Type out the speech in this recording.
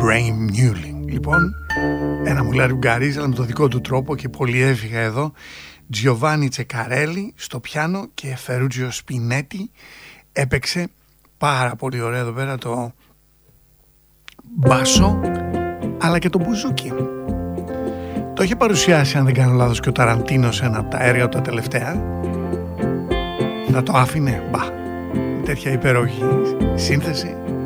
Graham Newling. Λοιπόν, ένα μουλάρι Ουγγαρίζ, αλλά με το δικό του τρόπο και πολύ έφυγα εδώ. Giovanni Ceccarelli στο πιάνο και Ferruccio Spinetti έπαιξε πάρα πολύ ωραία εδώ πέρα το μπάσο αλλά και το μπουζούκι. Το είχε παρουσιάσει, αν δεν κάνω λάθος, και ο Ταραντίνο σε ένα από τα έργα του τα τελευταία. Θα το άφηνε, τέτοια υπέροχη σύνθεση.